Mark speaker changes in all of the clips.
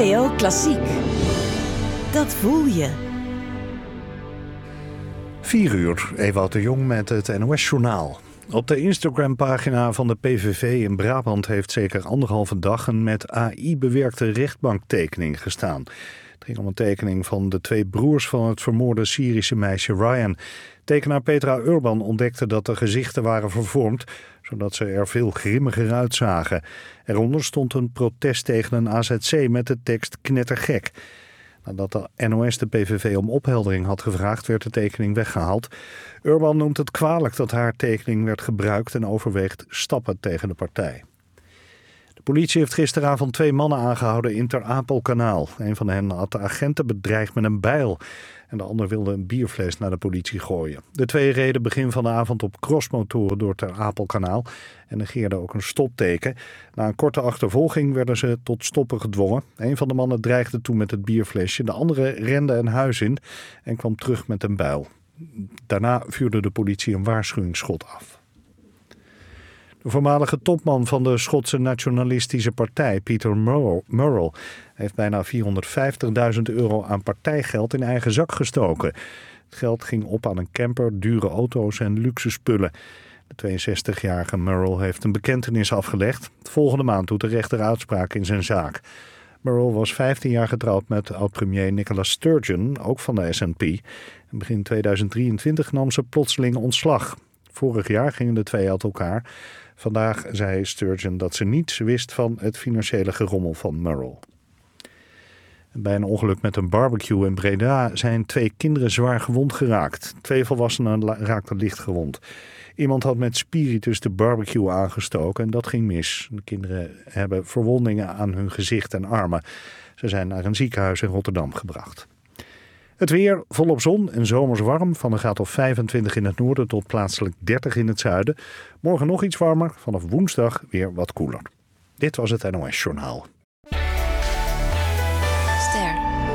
Speaker 1: NPO Klassiek. Dat voel je.
Speaker 2: 4 uur, Ewout de Jong met het NOS-journaal. Op de Instagram-pagina van de PVV in Brabant heeft zeker 1,5 dag een met AI bewerkte rechtbanktekening gestaan. Het ging om een tekening van de 2 broers van het vermoorde Syrische meisje Ryan. Tekenaar Petra Urban ontdekte dat de gezichten waren vervormd, zodat ze er veel grimmiger uitzagen. Eronder stond een protest tegen een AZC met de tekst knettergek. Nadat de NOS de PVV om opheldering had gevraagd, werd de tekening weggehaald. Urban noemt het kwalijk dat haar tekening werd gebruikt en overweegt stappen tegen de partij. De politie heeft gisteravond 2 mannen aangehouden in Ter Apelkanaal. Een van hen had de agenten bedreigd met een bijl en de ander wilde een bierfles naar de politie gooien. De 2 reden begin van de avond op crossmotoren door Ter Apelkanaal en negeerden ook een stopteken. Na een korte achtervolging werden ze tot stoppen gedwongen. Een van de mannen dreigde toen met het bierflesje. De andere rende een huis in en kwam terug met een bijl. Daarna vuurde de politie een waarschuwingsschot af. De voormalige topman van de Schotse nationalistische partij, Peter Murrell, heeft bijna €450.000 aan partijgeld in eigen zak gestoken. Het geld ging op aan een camper, dure auto's en luxe spullen. De 62-jarige Murrell heeft een bekentenis afgelegd. Volgende maand doet de rechter uitspraak in zijn zaak. Murrell was 15 jaar getrouwd met oud-premier Nicola Sturgeon, ook van de SNP. In begin 2023 nam ze plotseling ontslag. Vorig jaar gingen de twee uit elkaar. Vandaag zei Sturgeon dat ze niets wist van het financiële gerommel van Murrell. Bij een ongeluk met een barbecue in Breda zijn 2 kinderen zwaar gewond geraakt. 2 volwassenen raakten licht gewond. Iemand had met spiritus de barbecue aangestoken en dat ging mis. De kinderen hebben verwondingen aan hun gezicht en armen. Ze zijn naar een ziekenhuis in Rotterdam gebracht. Het weer volop zon en zomers warm. Van een graad of 25 in het noorden tot plaatselijk 30 in het zuiden. Morgen nog iets warmer. Vanaf woensdag weer wat koeler. Dit was het NOS Journaal.
Speaker 3: Ster.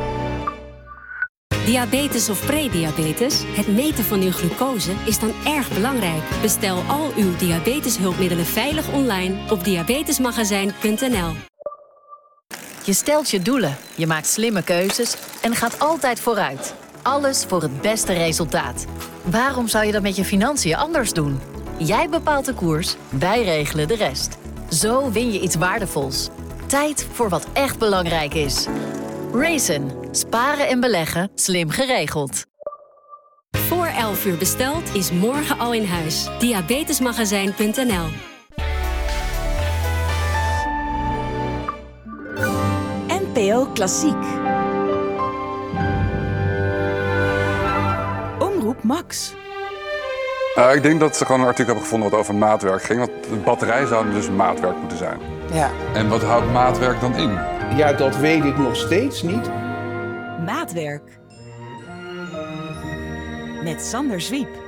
Speaker 3: Diabetes of prediabetes? Het meten van uw glucose is dan erg belangrijk. Bestel al uw diabeteshulpmiddelen veilig online op diabetesmagazijn.nl.
Speaker 4: Je stelt je doelen, je maakt slimme keuzes en gaat altijd vooruit. Alles voor het beste resultaat. Waarom zou je dat met je financiën anders doen? Jij bepaalt de koers, wij regelen de rest. Zo win je iets waardevols. Tijd voor wat echt belangrijk is. Raisin. Sparen en beleggen, slim geregeld.
Speaker 3: Voor 11 uur besteld is morgen al in huis. Diabetesmagazijn.nl.
Speaker 1: NPO Klassiek. Omroep Max.
Speaker 5: Ik denk dat ze gewoon een artikel hebben gevonden wat over maatwerk ging. Want de batterij zou dus maatwerk moeten zijn.
Speaker 6: Ja.
Speaker 5: En wat houdt maatwerk dan in?
Speaker 6: Ja, dat weet ik nog steeds niet.
Speaker 1: Maatwerk. Met Sander Zwiep.